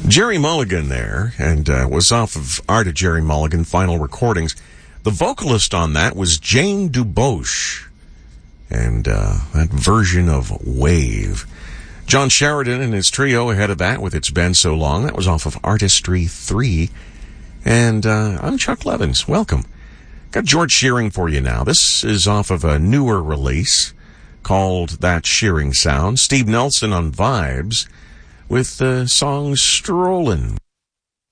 Jerry Mulligan there, and was off of Art of Jerry Mulligan, Final Recordings. The vocalist on that was Jane DuBois, and that version of Wave. John Sheridan and his trio ahead of that with It's Been So Long. That was off of Artistry 3. And I'm Chuck Levins. Welcome. Got George Shearing for you now. This is off of a newer release called That Shearing Sound. Steve Nelson on Vibes with the song Strollin'.